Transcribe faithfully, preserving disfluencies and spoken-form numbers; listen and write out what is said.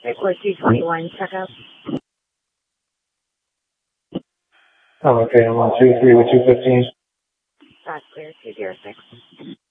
Airport two twenty-one, checkup. Oh, okay, I'm on two three with two fifteen. That's clear, two zero six.